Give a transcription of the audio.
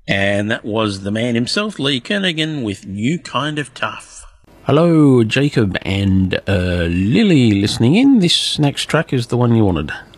And that was the man himself, Lee Kernaghan, with New Kind of Tough. Hello, Jacob and Lily listening in. This next track is the one you wanted.